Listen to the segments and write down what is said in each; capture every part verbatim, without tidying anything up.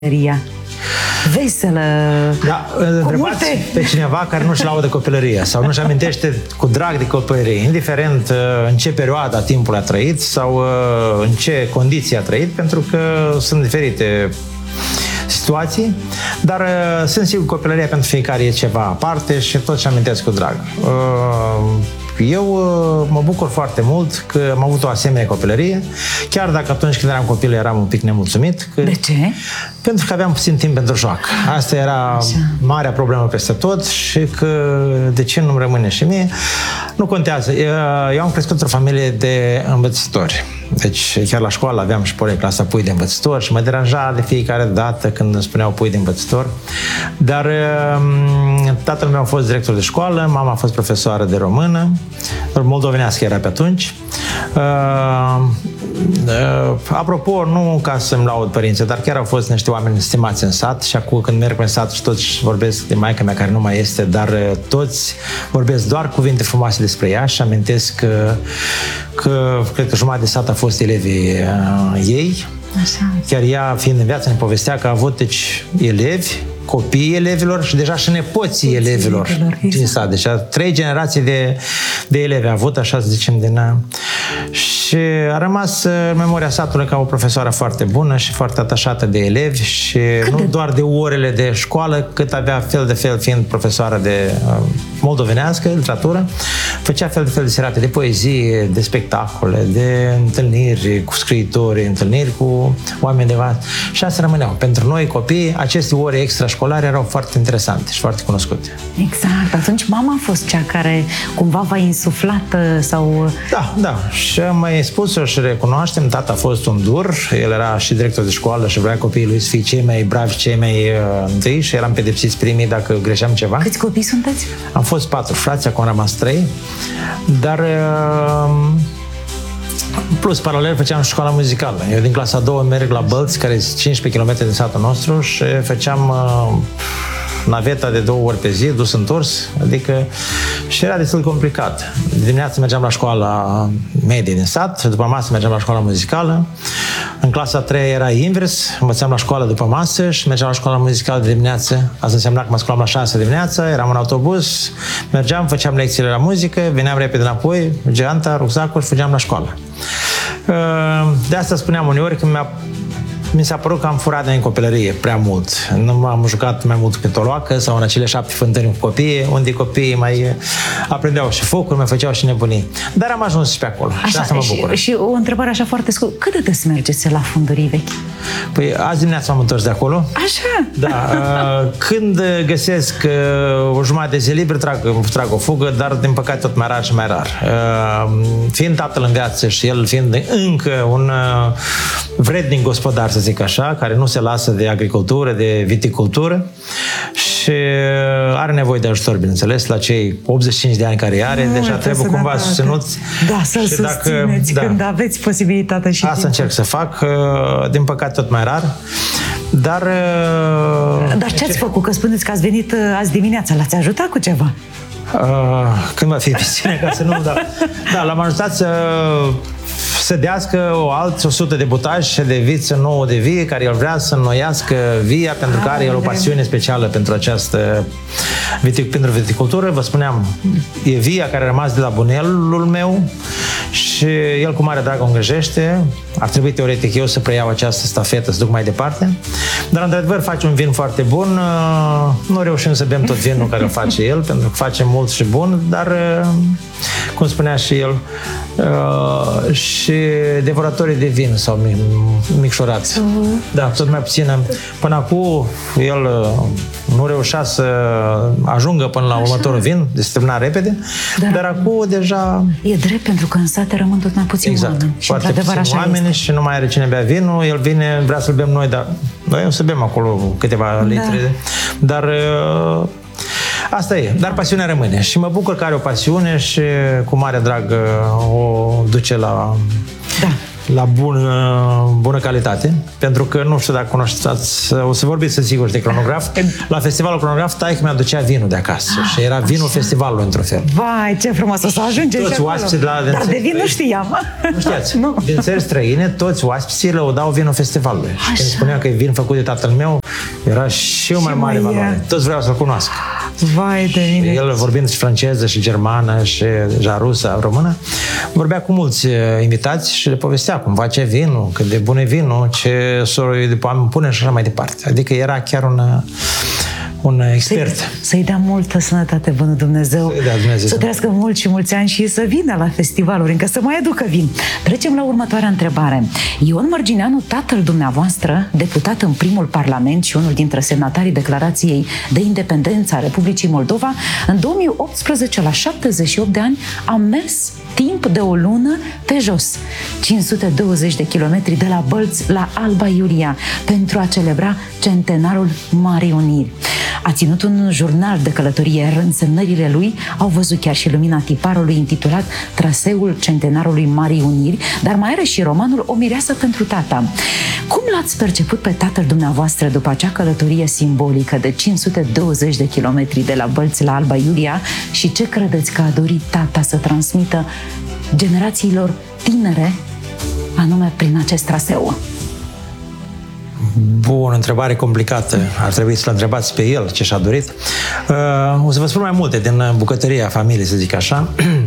copilăria? Veselă, da, întrebați multe... pe cineva care nu-și laudă copilăria sau nu-și amintește cu drag de copilărie, indiferent în ce perioadă a timpului a trăit sau în ce condiții a trăit, pentru că sunt diferite situații, dar sunt sigur copilăria pentru fiecare e ceva aparte și tot ce amintesc cu drag. Eu mă bucur foarte mult că am avut o asemenea copilărie, chiar dacă atunci când eram copil eram un pic nemulțumit. Că... De ce? Pentru că aveam puțin timp pentru joacă. Asta era Așa. marea problemă peste tot și că de ce nu-mi rămâne și mie? Nu contează. Eu am crescut într-o familie de învățători. Deci chiar la școală aveam și pe clasa pui de învățător și mă deranja de fiecare dată când îmi spuneau pui de învățător. Dar tatăl meu a fost director de școală, mama a fost profesoară de română, moldovenească era pe atunci. Uh, uh, apropo, nu ca să-mi laud părinții, dar chiar au fost niște oameni stimați în sat și acum când merg pe sat și toți vorbesc de maica mea care nu mai este, dar uh, toți vorbesc doar cuvinte frumoase despre ea și amintesc că, că cred că jumătate de sat a fost elevii uh, ei. Așa. Chiar ea, fiind în viață, ne povestea că a avut deci elevi, copiii elevilor și deja și nepoții elevilor din sat. Deci trei generații de, de elevi a avut, așa să zicem, din... Și a rămas în memoria satului ca o profesoară foarte bună și foarte atașată de elevi și cât nu de... doar de orele de școală, cât avea fel de fel, fiind profesoară de uh, moldovenească, literatură, făcea fel de fel de serate de poezie, de spectacole, de întâlniri cu scriitori, întâlniri cu oameni de vast. Și asta rămâneau. Pentru noi, copii, aceste ore extrașcolare erau foarte interesante și foarte cunoscute. Exact. Atunci mama a fost cea care cumva v-a insuflat sau... Da, da. Și am mai spus-o și recunoaștem, tata a fost un dur, el era și director de școală și vrea copiii lui să fie cei mai bravi, cei mai uh, întâi și eram pedepsiți primii dacă greșeam ceva. Câți copii sunteți? Am fost patru frați, acum am rămas trei, dar... Uh, plus, paralel, făceam școala muzicală. Eu din clasa a doua merg la Bălți, care este cincisprezece kilometri din satul nostru și făceam uh, naveta de două ori pe zi, dus întors, adică și era destul de complicat. Dimineața mergeam la școala medie din sat, după masă mergeam la școala muzicală. În clasa a treia era invers, învățam la școală după masă și mergeam la școala muzicală de dimineață. Asta însemna că mă sculam la șase dimineața, eram în autobuz, mergeam, făceam lecțiile la muzică, veneam repede înapoi, geanta, rucsacul și fugeam la școală. De asta spuneam uneori că mi-a mi s-a părut că am furat din copilărie prea mult. Nu m-am jucat mai mult pe toloacă sau în acele șapte fântâni cu copiii, unde copiii mai aprindeau și focuri, mai făceau și nebunii. Dar am ajuns și pe acolo. Așa, și asta mă bucură. Și, și o întrebare așa foarte scurtă. Cât de des mergeți la Fundurii Vechi? Păi azi dimineața m-am întors de acolo. Așa? Da. Când găsesc o jumătate de zi liber, trag, trag o fugă, dar din păcate tot mai rar și mai rar. Fiind tatăl în viață și el fiind încă un vrednic gospodar, să zic așa, care nu se lasă de agricultură, de viticultură și are nevoie de ajutor, bineînțeles, la cei optzeci și cinci de ani care are, nu, deja trebuie cumva susținuți. Da, să-l susțineți dacă, când da, aveți posibilitatea și asta timp. Încerc să fac, din păcate tot mai rar, dar... Dar ce ați făcut? Că spuneți că ați venit azi dimineața, l-ați ajutat cu ceva? Uh, când va fi piscine, ca să nu... Da, da l-am ajutat să să dească o alți o sută de butași de viță nouă de vie, care el vrea să înnoiască via, pentru că are el o pasiune specială pentru această pentru viticultură. Vă spuneam, e via care a rămas de la bunelul meu și el cu mare drag o îngrijește. Ar trebui teoretic eu să preiau această stafetă, să duc mai departe. Dar într-adevăr face un vin foarte bun. Nu reușim să bem tot vinul care îl face el, pentru că face mult și bun, dar cum spunea și el, și devoratorii de vin sau micșorați. Uh-huh. Da, tot mai puțin. Până acum el nu reușea să ajungă până la Așa. următorul vin, de se termina repede, dar, dar acum deja... E drept, pentru că în sate rămân tot mai puțin exact. oameni. Și foarte puțin așa oameni este. Și nu mai are cine bea vinul, el vine, vrea să-l bem noi, dar noi o să bem acolo câteva da. litri. Dar... Asta e, dar pasiunea rămâne și mă bucur că are o pasiune și cu mare drag o duce la, da. la bună, bună calitate, pentru că nu știu dacă cunoșteți, o să vorbiți să sigur de Cronograf. La festivalul Cronograf, taică mi aducea vinul de acasă ah, și era vinul așa. Festivalului într-un fel. Vai, ce frumos, o să ajungem toți și acolo. De la, Dar de vin nu știam. Nu știați. Nu. Din țări străine, toți oaspeții lăudau vinul festivalului. Așa. Și când spunea că e vin făcut de tatăl meu, era și o mai mare mai valoare. Toți vreau să-l cunoască. Vai de mine. El, vorbind și franceză, și germană, și deja rusă, română, vorbea cu mulți invitați și le povestea cum face vinul, cât de bun e vinul, ce soroi de poame pune și așa mai departe. Adică era chiar un, un expert. Să-i, să-i dea multă sănătate, bunul Dumnezeu. Să-i dea Dumnezeu. Să trăiască mulți și mulți ani și să vină la festivaluri, încă să mai aducă vin. Trecem la următoarea întrebare. Ion Mărgineanu, tatăl dumneavoastră, deputat în primul parlament și unul dintre semnatarii declarației de independență a Republicii Moldova, în două mii optsprezece, la șaptezeci și opt de ani, a mers timp de o lună pe jos, cinci sute douăzeci de kilometri de la Bălți la Alba Iulia, pentru a celebra centenarul Marii Uniri. A ținut un jurnal de călătorie, iar însemnările lui au văzut chiar și lumina tiparului intitulat Traseul centenarului Marii Uniri, dar mai are și romanul O mireasă pentru tata. Cum l-ați perceput pe tatăl dumneavoastră după acea călătorie simbolică de cinci sute douăzeci de kilometri de la Bălți la Alba Iulia și ce credeți că a dorit tata să transmită generațiilor tinere, anume prin acest traseu? Bun, întrebare complicată. Ar trebui să-l întrebați pe el ce și-a dorit. Uh, o să vă spun mai multe din bucătăria familiei, să zic așa.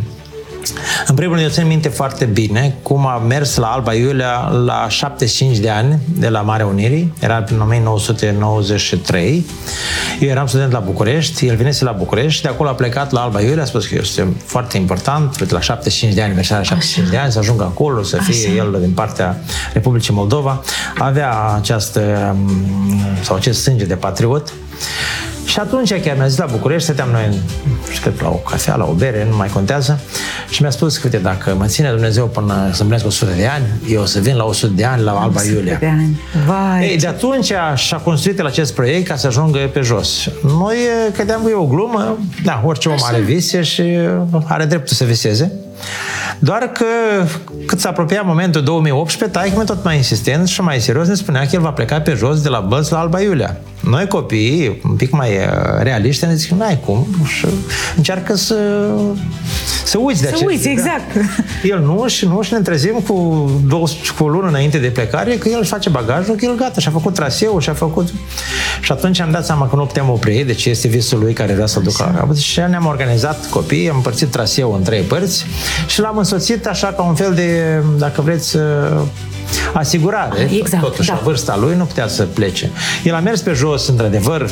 În primul rând, eu țin minte foarte bine cum a mers la Alba Iulia la șaptezeci și cinci de ani de la Marea Unirii. Era prin o mie nouă sute nouăzeci și trei. Eu eram student la București, el venise la București, de acolo a plecat la Alba Iulia, a spus că este foarte important, uite, la șaptezeci și cinci de ani, aniversarea șaptezeci și cinci de ani, să ajungă acolo, să fie Așa. el din partea Republicii Moldova. Avea această, sau acest sânge de patriot. Și atunci chiar mi-a zis la București, stăteam noi, știu, la o cafea, la o bere, nu mai contează, și mi-a spus că, uite, dacă mă ține Dumnezeu până să împlinesc o sută de ani, eu o să vin la o sută de ani la Alba Iulia. De ani. Vai, Ei, de atunci și-a construit el acest proiect ca să ajungă pe jos. Noi credeam că e o glumă, da, orice om are vise și are dreptul să viseze. Doar că cât s-a apropiat momentul două mii optsprezece, taică-mi tot mai insistent și mai serios ne spunea că el va pleca pe jos de la Bălți la Alba Iulia. Noi copiii, un pic mai realiști, ne zic, n-ai cum, și încearcă să să uiți de să acest... uiți, exact. Da. El nu și nu și ne trezim cu, două, cu o lună înainte de plecare că el își face bagajul, că el gata, și-a făcut traseul, și-a făcut... Și atunci am dat seama că nu putem opri, deci este visul lui care vrea să-l ducă la capăt. Și ne-am organizat copiii, am împărțit traseul în trei părți și l-am însoțit așa ca un fel de, dacă vreți, asigurare. Exact, totuși, da. la vârsta lui nu putea să plece. El a mers pe jos, într-adevăr,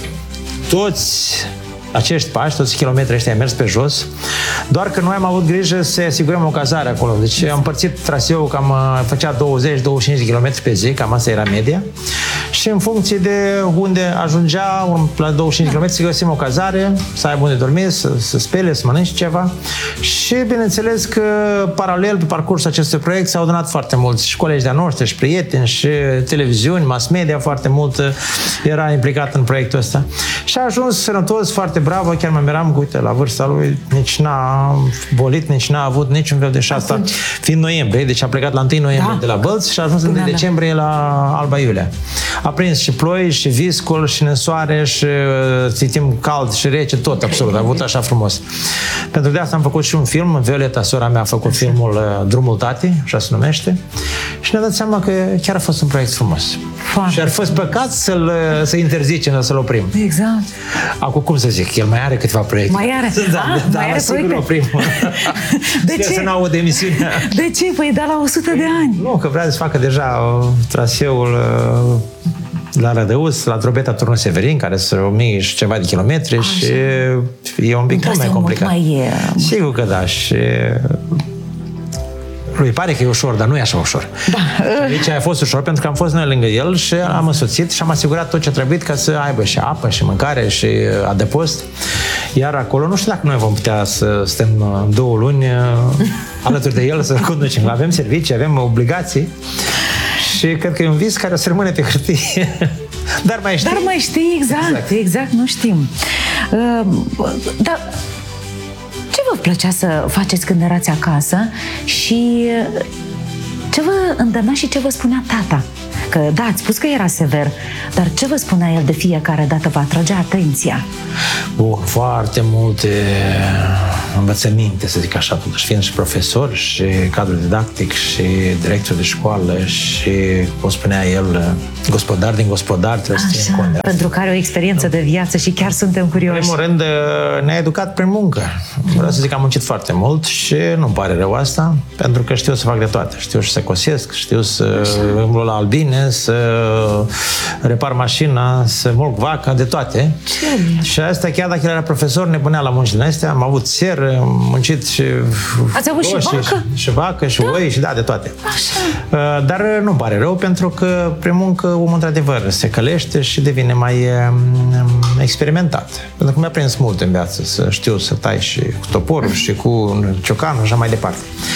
toți acești pași, toți kilometrii ăștia, am mers pe jos, doar că noi am avut grijă să asigurăm o cazare acolo. Deci am împărțit traseul, cam făcea douăzeci douăzeci și cinci de kilometri pe zi, cam asta era media. Și în funcție de unde ajungea, la douăzeci și cinci de kilometri, să găsim o cazare, să aibă unde dormi, să, să spele, să mănânce ceva. Și bineînțeles că paralel pe parcursul acestui proiect s-au adunat foarte mulți și colegi de-a noștri, și prieteni, și televiziuni, mass media, foarte mult era implicat în proiectul ăsta. Și a ajuns sănătos, foarte bravo, chiar mă miram că, uite, la vârsta lui nici n-a bolit, nici n-a avut niciun fel de șansa, fiind noiembrie, deci a plecat la întâi noiembrie da. de la Bălți și a ajuns în întâi decembrie la Alba Iulia. A prins și ploi, și viscol, și nesoare, și țitim cald și rece, tot absolut, a avut așa frumos. Pentru de asta am făcut și un film, Violeta, sora mea, a făcut filmul Drumul Tati, așa se numește, și ne-a dat seama că chiar a fost un proiect frumos. Foarte. Și ar fost păcat să-l să interzicem, să-l oprim. Exact. Acum, cum să zic, el mai are câteva proiecte. Mai are? Da, ah, da, mai are sigur proiecte? oprim. De Sper ce? să n-aud emisiunea. De ce? Păi da la o sută de ani. Nu, că vrea să facă deja uh, traseul uh, la Rădăuț, la Drobeta Turnul Severin, care sunt o mie și ceva de kilometri. Așa. Și e un pic un mai complicat. Mai e... Sigur că da. Și lui pare că e ușor, dar nu e așa ușor. Da. Deci a fost ușor pentru că am fost noi lângă el și am însoțit și am asigurat tot ce a trebuit ca să aibă și apă, și mâncare, și adăpost. Iar acolo, nu știu dacă noi vom putea să stăm două luni alături de el să conducem. Avem servicii, avem obligații și cred că e un vis care o să rămâne pe hârtie. Dar mai știi? Dar mai știi, exact, exact, exact nu știm. Uh, dar ce vă plăcea să faceți când erați acasă și Ce vă îndemna și ce vă spunea tata? Că, da, ați spus că era sever, dar ce vă spunea el de fiecare dată vă atragea atenția? Uh, foarte multe învățăminte, să zic așa, totuși fiind și profesor și cadru didactic și director de școală și, cum spunea el, gospodar din gospodar, trebuie să ținem cont de asta. Pentru că are o experiență de viață și chiar suntem curioși. În primul rând, ne-a educat prin muncă. Vreau să zic că am muncit foarte mult și nu-mi pare rău asta, pentru că știu să fac de toate. Știu și să cosesc, știu să umblu la albine, să repar mașina, să mulc vaca, de toate. Ce? Și asta, chiar dacă el era profesor, ne punea la munci din astea. Am avut ser, am muncit și... Ați avut și vacă? Și, și vacă, și Da? oi, și da, de toate. Așa. Dar nu-mi pare rău, pentru că prin muncă omul, într-adevăr, se călește și devine mai um, experimentat. Pentru că mi-a prins mult în viață să știu să tai și cu toporul și cu ciocanul și așa mai departe.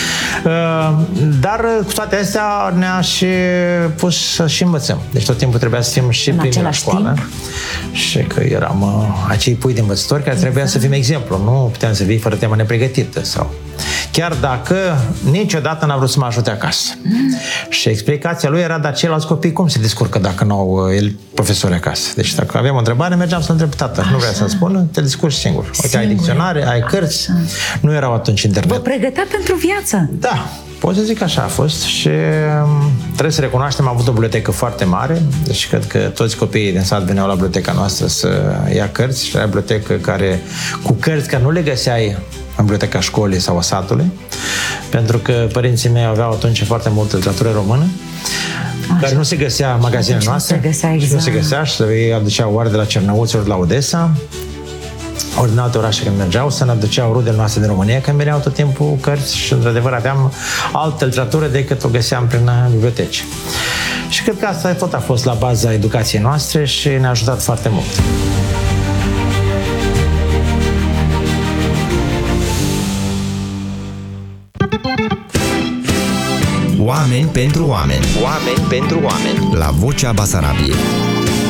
Dar cu toate astea ne-a și pus să și învățăm. Deci tot timpul trebuia să fim și În primii la același școală. timp? Și că eram uh, acei pui de învățători care trebuia exact. să fim exemplu. Nu puteam să vii fără temă nepregătită sau... Chiar dacă niciodată n-a vrut să mă ajute acasă. Mm. Și explicația lui era, dar ceilalți copii cum se descurcă dacă nu au el profesori acasă? Deci dacă aveam o întrebare, mergeam să întreb tata. Așa. Nu vrea să-mi spună, te descurci singur. Uite, singur. Ai dicționare, ai cărți. Așa. Nu erau atunci internet. Vă pregătea pentru viață. Da, pot să zic așa a fost și trebuie să recunoaștem, am avut o bibliotecă foarte mare, deci cred că toți copiii din sat veneau la biblioteca noastră să ia cărți și era o bibliotecă care, cu cărți care nu le găseai în biblioteca școlii sau a satului, pentru că părinții mei aveau atunci foarte multă literatură română, așa, care nu se găsea în magazinele noastre. Nu se găsea, exact. Și nu se găsea și ei aduceau ori de la Cernăuți, ori de la Odessa, ori din alte orașe când mergeau, să ne aduceau rudele noastre din România, când veneau tot timpul cărți și, într-adevăr, aveam altă literatură decât o găseam prin biblioteci. Și cred că asta tot a fost la baza educației noastre și ne-a ajutat foarte mult. Oameni pentru oameni. Oameni pentru oameni. La Vocea Basarabiei.